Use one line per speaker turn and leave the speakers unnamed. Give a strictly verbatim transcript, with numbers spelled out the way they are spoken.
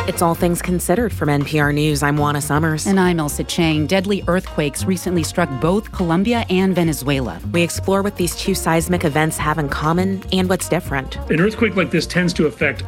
It's All Things Considered from N P R News. I'm Juana Summers.
And I'm Elsa Chang. Deadly earthquakes recently struck both Colombia and Venezuela.
We explore what these two seismic events have in common and what's different.
An earthquake like this tends to affect